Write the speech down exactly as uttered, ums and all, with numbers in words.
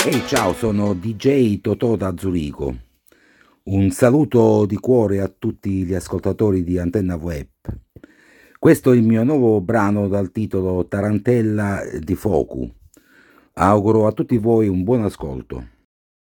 Ehi, ciao, sono D J Totò da Zurigo. Un saluto di cuore a tutti gli ascoltatori di Antenna Web. Questo è il mio nuovo brano dal titolo Tarantella di Focu. Auguro a tutti voi un buon ascolto.